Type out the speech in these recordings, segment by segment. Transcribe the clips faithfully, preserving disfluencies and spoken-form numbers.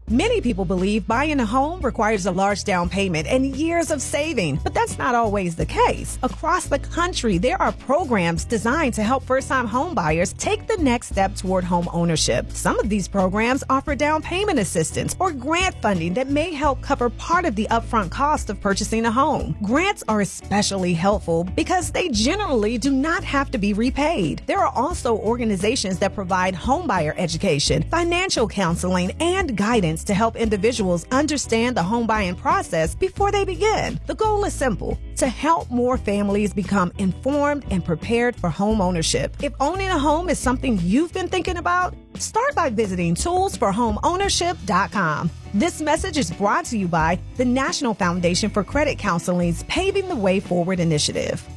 Many people believe buying a home requires a large down payment and years of saving, but that's not always the case. Across the country, there are programs designed to help first-time home buyers take the next step toward home ownership. Some of these programs offer down payment assistance or grant funding that may help cover part of the upfront cost of purchasing a home. Grants are especially helpful because they generally do not have to be repaid. There are also organizations that provide homebuyer education, financial counseling, and guidance to help individuals understand the home buying process before they begin. The goal is simple: to help more families become informed and prepared for home ownership. If owning a home is something you've been thinking about, start by visiting tools for home ownership dot com. This message is brought to you by the National Foundation for Credit Counseling's Paving the Way Forward initiative.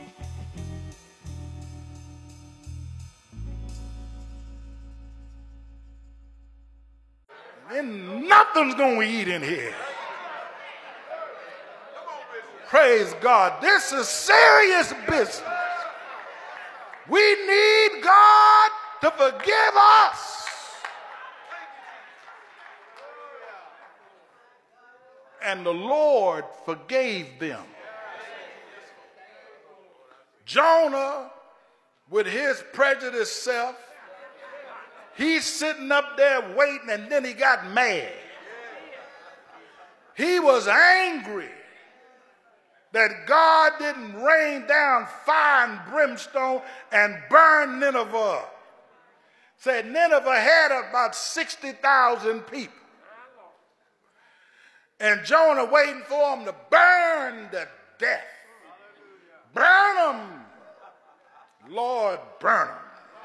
And nothing's going to eat in here. Praise God. This is serious business. We need God to forgive us. And the Lord forgave them. Jonah, with his prejudiced self, he's sitting up there waiting, and then he got mad. He was angry that God didn't rain down fire and brimstone and burn Nineveh. Said Nineveh had about sixty thousand people. And Jonah waiting for them to burn to death. Burn them. Lord, burn them.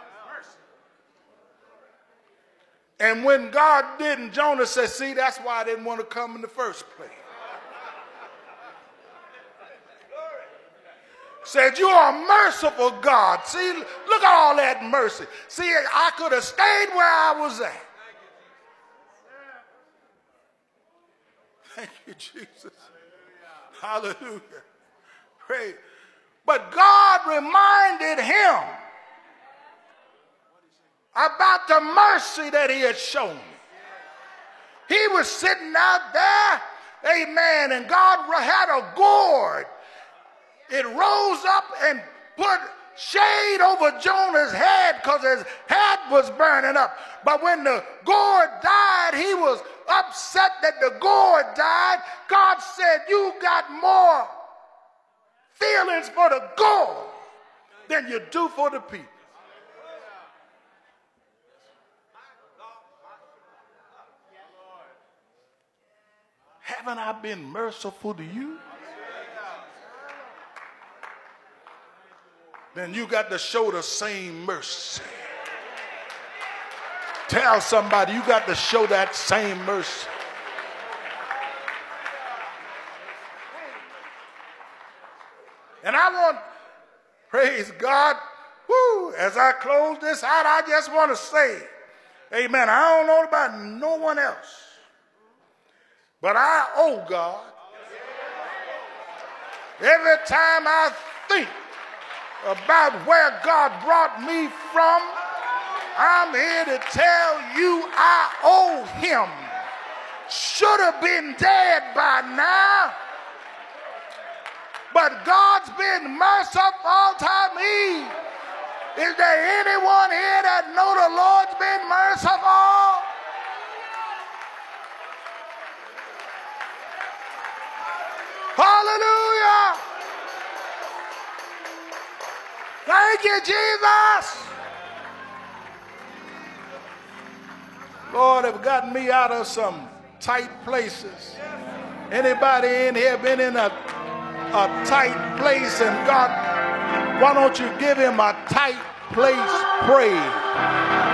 And when God didn't, Jonah said, see, that's why I didn't want to come in the first place. Said, you are a merciful God. See, look at all that mercy. See, I could have stayed where I was at. Thank you, Jesus. Hallelujah. Pray. But God reminded him about the mercy that he had shown. He was sitting out there, amen, and God had a gourd. It rose up and put shade over Jonah's head because his head was burning up. But when the gourd died, he was upset that the gourd died. God said, you got more feelings for the gourd than you do for the people. Haven't I been merciful to you? Then you got to show the same mercy. Tell somebody you got to show that same mercy. And I want, praise God, whoo, as I close this out, I just want to say, amen, I don't know about no one else, but I owe God. Every time I think about where God brought me from, I'm here to tell you I owe him. Should have been dead by now, but God's been merciful all time. Eve. Is there anyone here that know the Lord's been merciful? Hallelujah. Thank you, Jesus. Lord, have gotten me out of some tight places. Anybody in here been in a, a tight place, and God, why don't you give him a tight place praise?